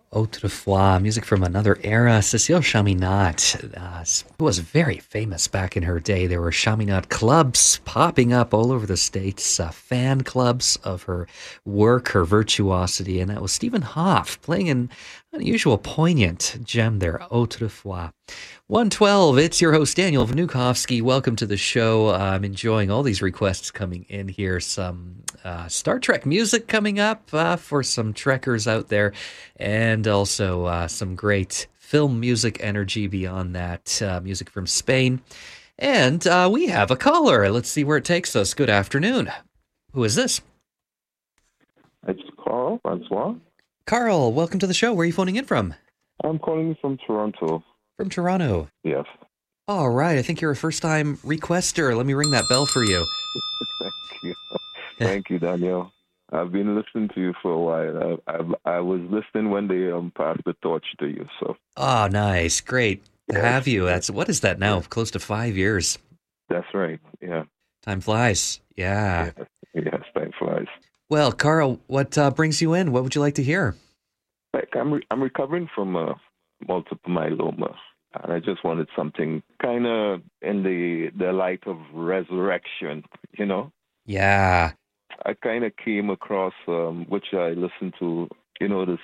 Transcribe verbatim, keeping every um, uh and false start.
Autrefois, music from another era. Cécile Chaminade uh, was very famous back in her day. There were Chaminade clubs popping up all over the States, uh, fan clubs of her work, her virtuosity, and that was Stephen Hoff playing an unusual, poignant gem there, Autrefois. one twelve, it's your host, Daniel Vnukovsky. Welcome to the show. I'm enjoying all these requests coming in here. Some uh, Star Trek music coming up uh, for some Trekkers out there, and also uh, some great film music energy beyond that, uh, music from Spain. And uh, we have a caller. Let's see where it takes us. Good afternoon. Who is this? It's Carl Francois. Carl, welcome to the show. Where are you phoning in from? I'm calling from Toronto. From Toronto. Yes. All right. I think you're a first-time requester. Let me ring that bell for you. Thank you. Thank you, Daniel. I've been listening to you for a while. I, I, I was listening when they um, passed the torch to you. So. Oh, nice. Great to Yes. have you. That's what is that now? Close to five years. That's right. Yeah. Time flies. Yeah. Yes, yes time flies. Well, Carl, what uh, brings you in? What would you like to hear? Like I'm, re- I'm recovering from uh, multiple myeloma, and I just wanted something kind of in the the light of resurrection. You know. Yeah. I kind of came across, um, which I listened to, you know, this